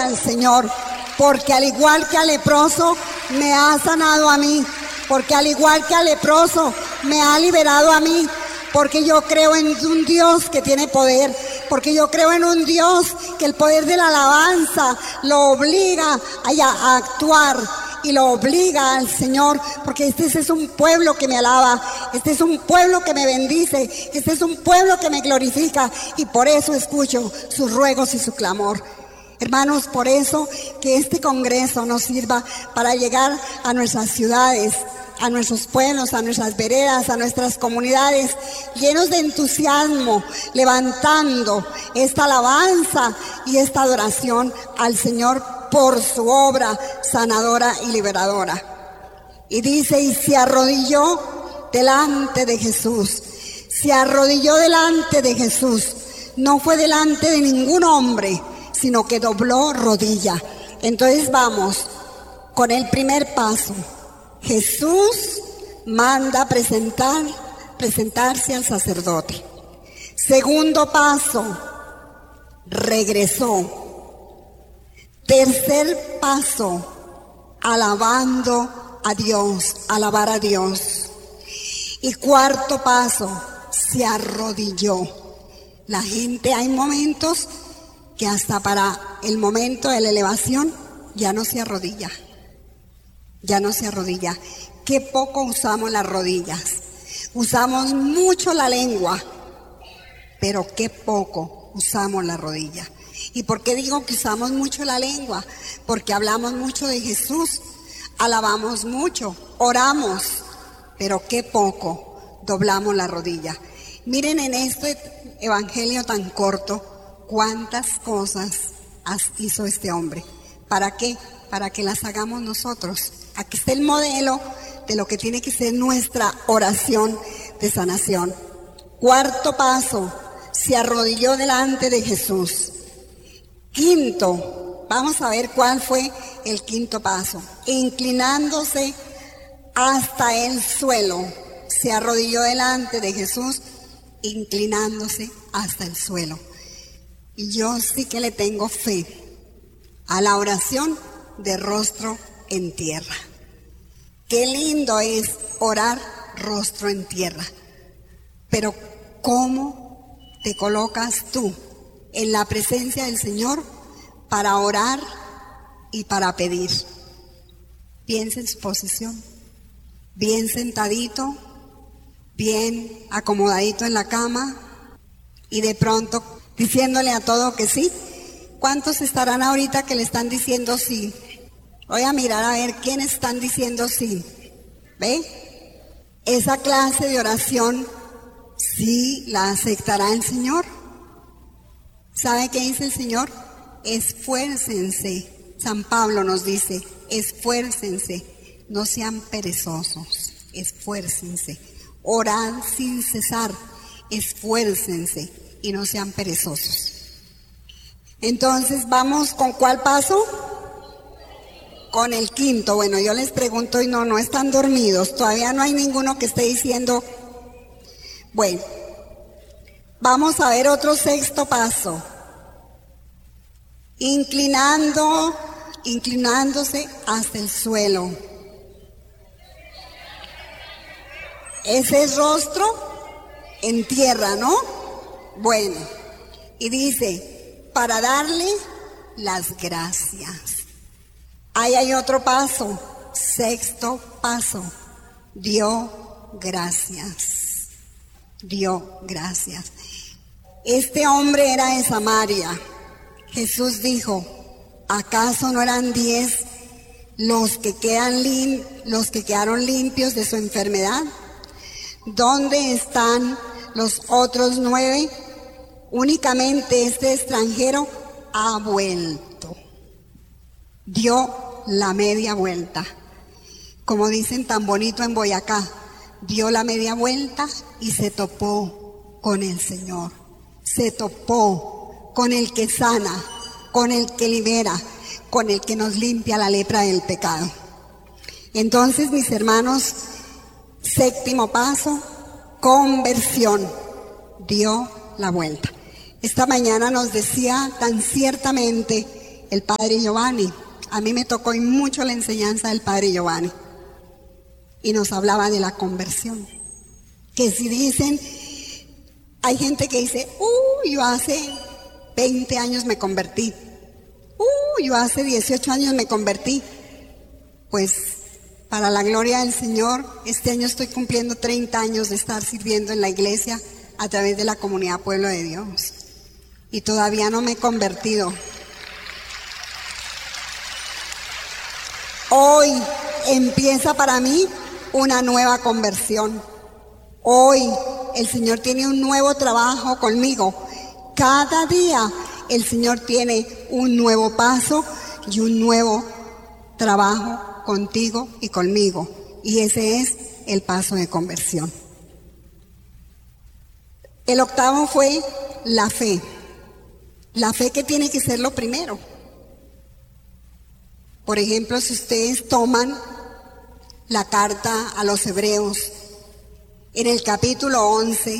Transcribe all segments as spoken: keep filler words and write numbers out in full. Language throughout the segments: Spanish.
al Señor, porque al igual que al leproso me ha sanado a mí, porque al igual que al leproso me ha liberado a mí, porque yo creo en un Dios que tiene poder, porque yo creo en un Dios que el poder de la alabanza lo obliga a, a actuar y lo obliga al Señor, porque este es un pueblo que me alaba, este es un pueblo que me bendice, este es un pueblo que me glorifica, y por eso escucho sus ruegos y su clamor. Hermanos, por eso que este congreso nos sirva para llegar a nuestras ciudades, a nuestros pueblos, a nuestras veredas, a nuestras comunidades, llenos de entusiasmo, levantando esta alabanza y esta adoración al Señor por su obra sanadora y liberadora. Y dice, y se arrodilló delante de Jesús, se arrodilló delante de Jesús, no fue delante de ningún hombre, sino que dobló rodilla. Entonces vamos con el primer paso. Jesús manda presentar, presentarse al sacerdote. Segundo paso, regresó. Tercer paso, alabando a Dios, alabar a Dios. Y cuarto paso, se arrodilló. La gente, hay momentos que hasta para el momento de la elevación ya no se arrodilla. Ya no se arrodilla. Qué poco usamos las rodillas. Usamos mucho la lengua, pero qué poco usamos la rodilla. ¿Y por qué digo que usamos mucho la lengua? Porque hablamos mucho de Jesús, alabamos mucho, oramos, pero qué poco doblamos la rodilla. Miren en este evangelio tan corto, cuántas cosas hizo este hombre. ¿Para qué? Para que las hagamos nosotros. Aquí está el modelo de lo que tiene que ser nuestra oración de sanación. Cuarto paso, se arrodilló delante de Jesús. Quinto, vamos a ver cuál fue el quinto paso. Inclinándose hasta el suelo, se arrodilló delante de Jesús, inclinándose hasta el suelo. Y yo sí que le tengo fe a la oración de rostro en tierra. Qué lindo es orar rostro en tierra. Pero ¿cómo te colocas tú en la presencia del Señor para orar y para pedir? Piensa en su posición, bien sentadito, bien acomodadito en la cama, y de pronto diciéndole a todo que sí. ¿Cuántos estarán ahorita que le están diciendo sí? Voy a mirar a ver quiénes están diciendo sí. ¿Ve? Esa clase de oración sí la aceptará el Señor. ¿Sabe qué dice el Señor? Esfuércense. San Pablo nos dice, esfuércense, no sean perezosos, esfuércense. Orad sin cesar, esfuércense y no sean perezosos. Entonces, ¿vamos con cuál paso? Con el quinto. Bueno, yo les pregunto y no, no están dormidos. Todavía no hay ninguno que esté diciendo. Bueno, vamos a ver otro sexto paso. Inclinando, inclinándose hasta el suelo. Ese es rostro en tierra, ¿no? Bueno, y dice, para darle las gracias. Ahí hay otro paso, sexto paso, dio gracias, dio gracias. Este hombre era de Samaria. Jesús dijo, ¿acaso no eran diez los que quedan lim- los que quedaron limpios de su enfermedad? ¿Dónde están los otros nueve? Únicamente este extranjero ha vuelto. Dio la media vuelta. Como dicen tan bonito en Boyacá, dio la media vuelta y se topó con el Señor. Se topó con el que sana, con el que libera, con el que nos limpia la lepra del pecado. Entonces, mis hermanos, séptimo paso, conversión. Dio la vuelta. Esta mañana nos decía tan ciertamente el padre Giovanni. A mí me tocó mucho la enseñanza del padre Giovanni. Y nos hablaba de la conversión. Que si dicen, hay gente que dice, uh, yo hace veinte años me convertí. Uh, yo hace dieciocho años me convertí. Pues para la gloria del Señor, este año estoy cumpliendo treinta años de estar sirviendo en la iglesia a través de la comunidad Pueblo de Dios. Y todavía no me he convertido. Hoy empieza para mí una nueva conversión. Hoy el Señor tiene un nuevo trabajo conmigo. Cada día el Señor tiene un nuevo paso y un nuevo trabajo contigo y conmigo. Y ese es el paso de conversión. El octavo fue la fe. La fe que tiene que ser lo primero. Por ejemplo, si ustedes toman la carta a los Hebreos, en el capítulo once,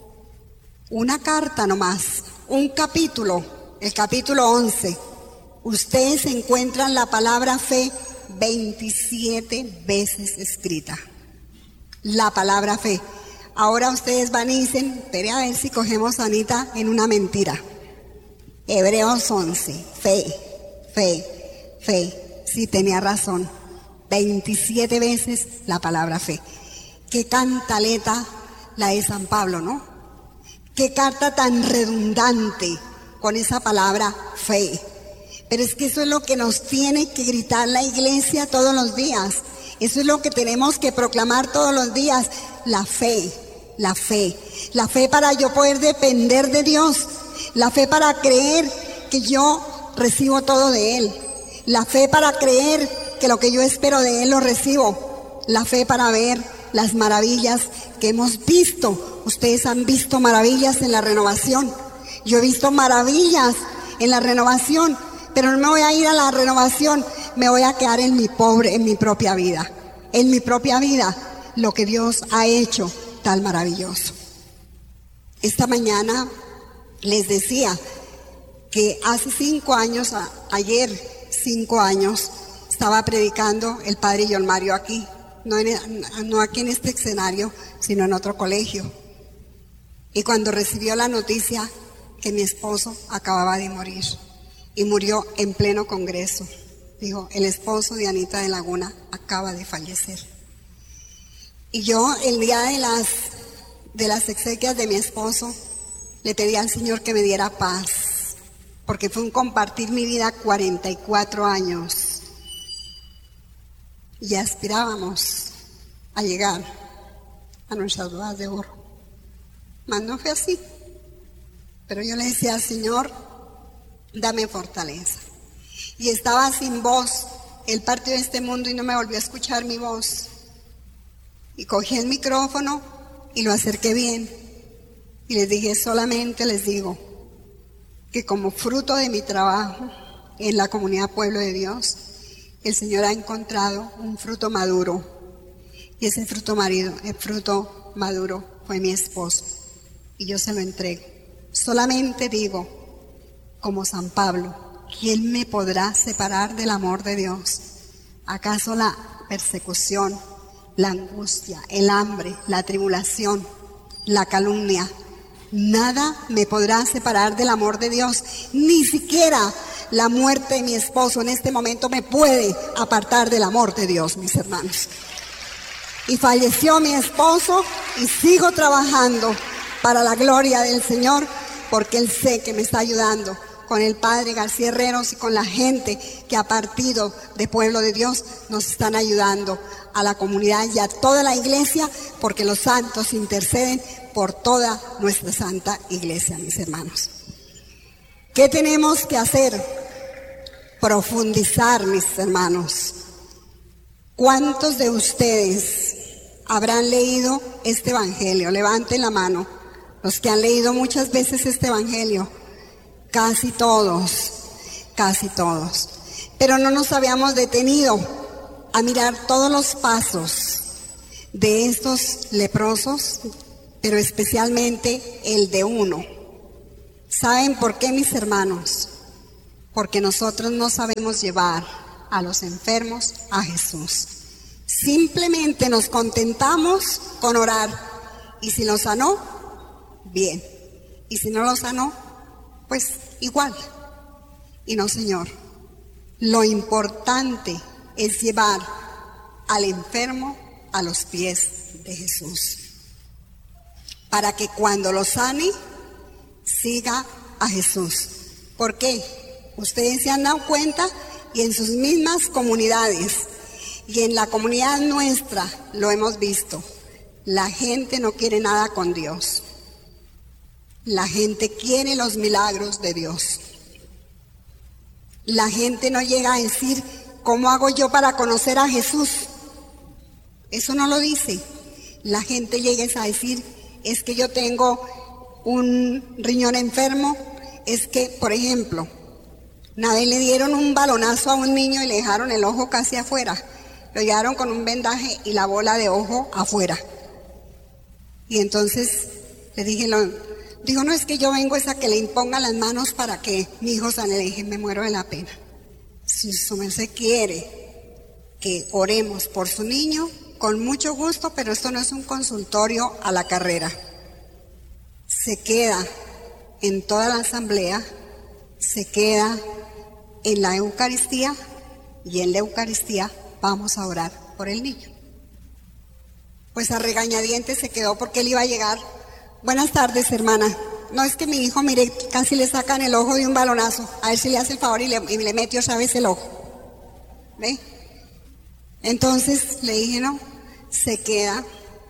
una carta nomás, un capítulo, el capítulo once, ustedes encuentran la palabra fe veintisiete veces escrita. La palabra fe. Ahora ustedes van y dicen, espere a ver si cogemos a Anita en una mentira. Hebreos once, fe, fe, fe. Sí, tenía razón. veintisiete veces la palabra fe. Qué cantaleta la de San Pablo, ¿no? Qué carta tan redundante con esa palabra fe. Pero es que eso es lo que nos tiene que gritar la iglesia todos los días. Eso es lo que tenemos que proclamar todos los días. La fe, la fe. La fe para yo poder depender de Dios. La fe para creer que yo recibo todo de Él. La fe para creer que lo que yo espero de Él lo recibo. La fe para ver las maravillas que hemos visto. Ustedes han visto maravillas en la renovación. Yo he visto maravillas en la renovación, pero no me voy a ir a la renovación, me voy a quedar en mi pobre, en mi propia vida. En mi propia vida, lo que Dios ha hecho tan maravilloso. Esta mañana les decía que hace cinco años, a, ayer, cinco años, estaba predicando el padre John Mario aquí, no, en, no aquí en este escenario, sino en otro colegio. Y cuando recibió la noticia que mi esposo acababa de morir, y murió en pleno congreso, dijo, el esposo de Anita de Laguna acaba de fallecer. Y yo el día de las, de las exequias de mi esposo, le pedí al Señor que me diera paz, porque fue un compartir mi vida cuarenta y cuatro años. Y aspirábamos a llegar a nuestras bodas de oro. Mas no fue así. Pero yo le decía al Señor, dame fortaleza. Y estaba sin voz. Él partió de este mundo y no me volvió a escuchar mi voz. Y cogí el micrófono y lo acerqué bien. Y les dije, solamente les digo que como fruto de mi trabajo en la comunidad Pueblo de Dios, el Señor ha encontrado un fruto maduro. Y ese fruto marido, el fruto maduro fue mi esposo. Y yo se lo entrego. Solamente digo, como San Pablo, ¿quién me podrá separar del amor de Dios? ¿Acaso la persecución, la angustia, el hambre, la tribulación, la calumnia? Nada me podrá separar del amor de Dios, ni siquiera la muerte de mi esposo en este momento me puede apartar del amor de Dios, mis hermanos. Y falleció mi esposo y sigo trabajando para la gloria del Señor, porque Él sé que me está ayudando con el Padre García Herreros y con la gente que a partido de Pueblo de Dios nos están ayudando a la comunidad y a toda la iglesia, porque los santos interceden por toda nuestra santa iglesia, mis hermanos. ¿Qué tenemos que hacer? Profundizar, mis hermanos. ¿Cuántos de ustedes habrán leído este evangelio? Levanten la mano. Los que han leído muchas veces este evangelio. Casi todos, casi todos. Pero no nos habíamos detenido a mirar todos los pasos de estos leprosos, pero especialmente el de uno. ¿Saben por qué, mis hermanos? porque nosotros no sabemos llevar a los enfermos a Jesús. Simplemente nos contentamos con orar. Y si lo sanó, bien. Y si no lo sanó, pues igual. Y no, Señor. Lo importante es llevar al enfermo a los pies de Jesús, para que cuando lo sane, siga a Jesús. ¿Por qué? Ustedes se han dado cuenta, y en sus mismas comunidades y en la comunidad nuestra lo hemos visto. La gente no quiere nada con Dios. La gente quiere los milagros de Dios. La gente no llega a decir, ¿cómo hago yo para conocer a Jesús? Eso no lo dice. La gente llega a decir, es que yo tengo un riñón enfermo. Es que, por ejemplo, una vez le dieron un balonazo a un niño y le dejaron el ojo casi afuera. Lo llevaron con un vendaje y la bola de ojo afuera. Y entonces le dije, lo, dijo, no, es que yo vengo es a que le imponga las manos para que mi hijo sane. Le dije, me muero de la pena. Si su merced quiere que oremos por su niño, con mucho gusto, pero esto no es un consultorio a la carrera. Se queda en toda la asamblea, se queda en la Eucaristía, y en la Eucaristía vamos a orar por el niño. Pues a regañadientes se quedó porque él iba a llegar. Buenas tardes, hermana. No, es que mi hijo, mire, casi le sacan el ojo de un balonazo. A ver si le hace el favor y le, y le mete otra vez el ojo. ¿Ve? Entonces le dije, no, se queda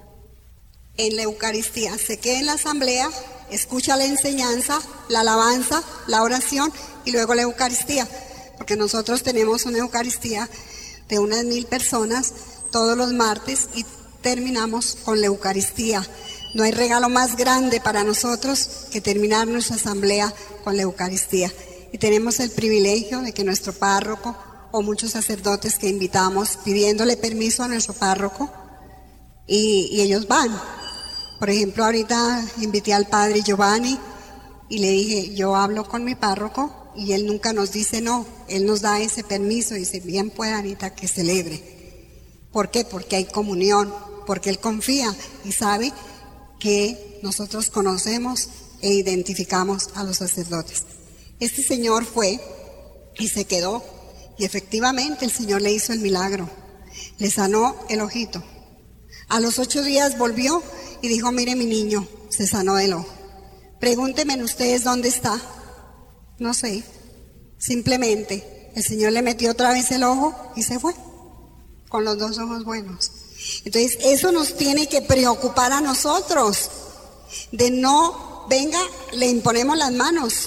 en la Eucaristía, se queda en la asamblea, escucha la enseñanza, la alabanza, la oración y luego la Eucaristía. Porque nosotros tenemos una Eucaristía de unas mil personas todos los martes y terminamos con la Eucaristía. No hay regalo más grande para nosotros que terminar nuestra asamblea con la Eucaristía. Y tenemos el privilegio de que nuestro párroco o muchos sacerdotes que invitamos pidiéndole permiso a nuestro párroco y, y ellos van. Por ejemplo, ahorita invité al padre Giovanni y le dije, yo hablo con mi párroco y él nunca nos dice no, él nos da ese permiso y dice, bien pueda Anita que celebre. ¿Por qué? Porque hay comunión, porque él confía y sabe que nosotros conocemos e identificamos a los sacerdotes. Este señor fue y se quedó y efectivamente el Señor le hizo el milagro, le sanó el ojito. A los ocho días volvió y dijo, mire mi niño, se sanó del ojo. Pregúntenme ustedes dónde está. No sé, simplemente el Señor le metió otra vez el ojo y se fue, con los dos ojos buenos. Entonces eso nos tiene que preocupar a nosotros, de no, venga, le imponemos las manos,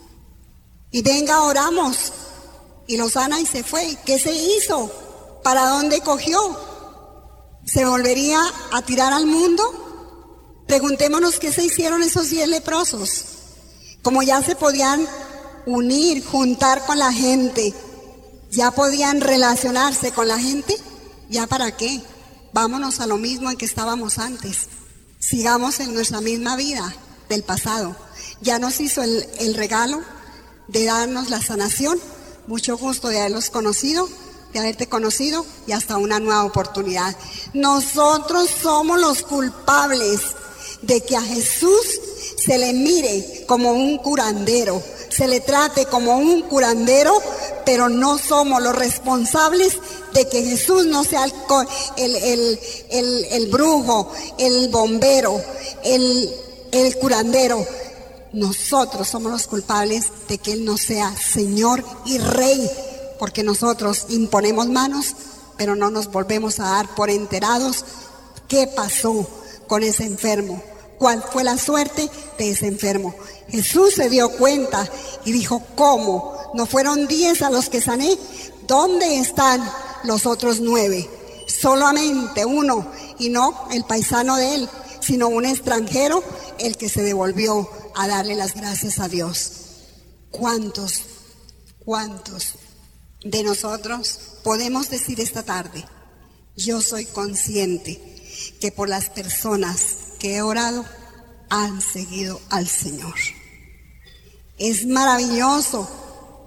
y venga, oramos, y lo sana y se fue. ¿Qué se hizo? ¿Para dónde cogió? ¿Se volvería a tirar al mundo? Preguntémonos qué se hicieron esos diez leprosos. Como ya se podían unir, juntar con la gente, ya podían relacionarse con la gente, ¿ya para qué? Vámonos a lo mismo en que estábamos antes. Sigamos en nuestra misma vida del pasado. Ya nos hizo el, el regalo de darnos la sanación. Mucho gusto de haberlos conocido, de haberte conocido y hasta una nueva oportunidad. Nosotros somos los culpables de que a Jesús se le mire como un curandero, se le trate como un curandero, pero no somos los responsables de que Jesús no sea el, el, el, el, el brujo, el bombero, el, el curandero. Nosotros somos los culpables de que Él no sea Señor y Rey, porque nosotros imponemos manos, pero no nos volvemos a dar por enterados qué pasó con ese enfermo, cuál fue la suerte de ese enfermo. Jesús se dio cuenta y dijo, ¿cómo? ¿No fueron diez a los que sané? ¿Dónde están los otros nueve? Solamente uno, y no el paisano de él, sino un extranjero, el que se devolvió a darle las gracias a Dios. ¿Cuántos, cuántos de nosotros podemos decir esta tarde, yo soy consciente que por las personas que he orado han seguido al Señor? Es maravilloso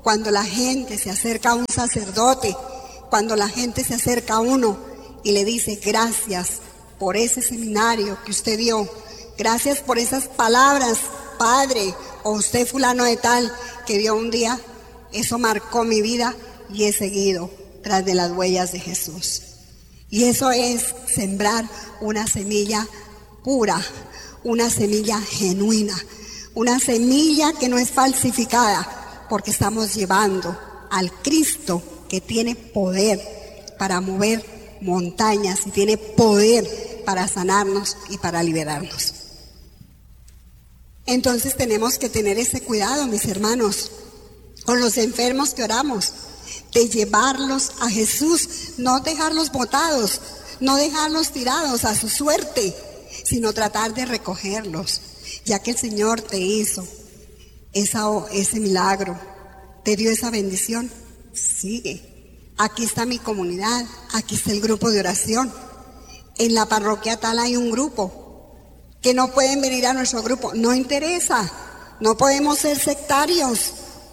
cuando la gente se acerca a un sacerdote, cuando la gente se acerca a uno y le dice gracias por ese seminario que usted dio, gracias por esas palabras, padre, o usted fulano de tal, que dio un día, eso marcó mi vida y he seguido tras de las huellas de Jesús. Y eso es sembrar una semilla pura, una semilla genuina, una semilla que no es falsificada, porque estamos llevando al Cristo que tiene poder para mover montañas y tiene poder para sanarnos y para liberarnos. Entonces tenemos que tener ese cuidado, mis hermanos, con los enfermos que oramos, de llevarlos a Jesús, no dejarlos botados, no dejarlos tirados a su suerte, sino tratar de recogerlos, ya que el Señor te hizo esa, ese milagro, te dio esa bendición. Sigue. Aquí está mi comunidad, aquí está el grupo de oración. En la parroquia tal hay un grupo que no pueden venir a nuestro grupo, no interesa, no podemos ser sectarios.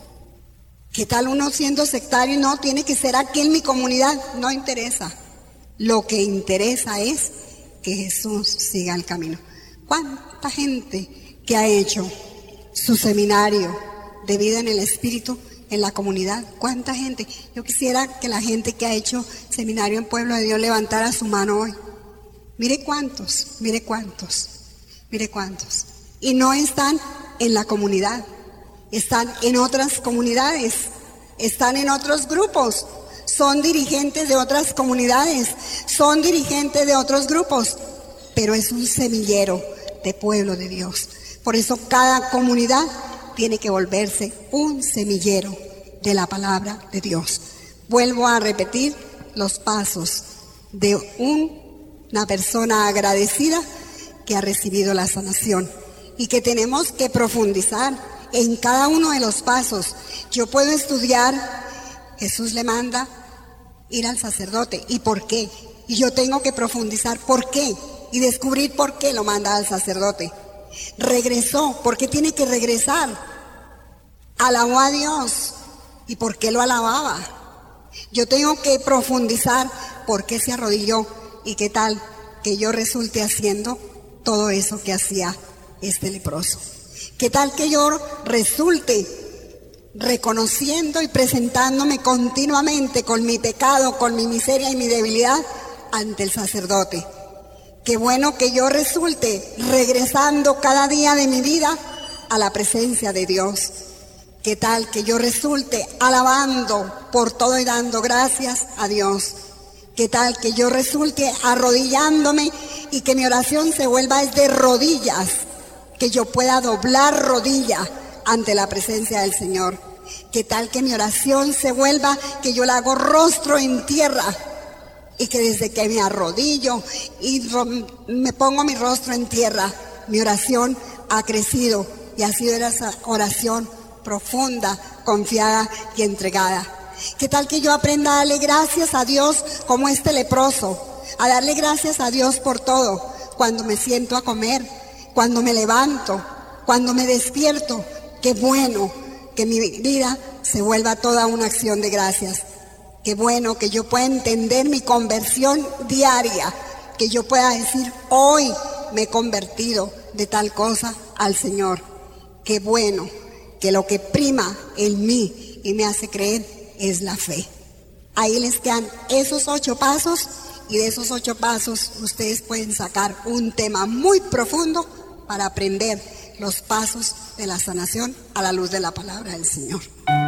¿Qué tal uno siendo sectario? No, tiene que ser aquí en mi comunidad, no interesa. Lo que interesa es que Jesús siga el camino. ¿Cuánta gente que ha hecho su seminario de vida en el Espíritu en la comunidad? ¿Cuánta gente? Yo quisiera que la gente que ha hecho seminario en Pueblo de Dios levantara su mano hoy. Mire cuántos, mire cuántos, mire cuántos. Y no están en la comunidad, están en otras comunidades, están en otros grupos, son dirigentes de otras comunidades, son dirigentes de otros grupos, pero es un semillero de Pueblo de Dios. Por eso cada comunidad tiene que volverse un semillero de la palabra de Dios. Vuelvo a repetir los pasos de un, una persona agradecida que ha recibido la sanación y que tenemos que profundizar en cada uno de los pasos. Yo puedo estudiar, Jesús le manda ir al sacerdote. ¿Y por qué? Y yo tengo que profundizar por qué y descubrir por qué lo manda al sacerdote. Regresó, ¿por qué tiene que regresar? Alabó a Dios. ¿Y por qué lo alababa? Yo tengo que profundizar por qué se arrodilló y qué tal que yo resulte haciendo todo eso que hacía este leproso. ¿Qué tal que yo resulte reconociendo y presentándome continuamente con mi pecado, con mi miseria y mi debilidad ante el sacerdote? Qué bueno que yo resulte regresando cada día de mi vida a la presencia de Dios. Qué tal que yo resulte alabando por todo y dando gracias a Dios. Qué tal que yo resulte arrodillándome y que mi oración se vuelva de rodillas, que yo pueda doblar rodilla ante la presencia del Señor. Qué tal que mi oración se vuelva que yo la hago rostro en tierra y que desde que me arrodillo y me pongo mi rostro en tierra, mi oración ha crecido y ha sido esa oración profunda, confiada y entregada. ¿Qué tal que yo aprenda a darle gracias a Dios como este leproso? A darle gracias a Dios por todo, cuando me siento a comer, cuando me levanto, cuando me despierto. Qué bueno que mi vida se vuelva toda una acción de gracias. Qué bueno que yo pueda entender mi conversión diaria, que yo pueda decir, hoy me he convertido de tal cosa al Señor. Qué bueno que lo que prima en mí y me hace creer es la fe. Ahí les quedan esos ocho pasos y de esos ocho pasos ustedes pueden sacar un tema muy profundo para aprender los pasos de la sanación a la luz de la palabra del Señor.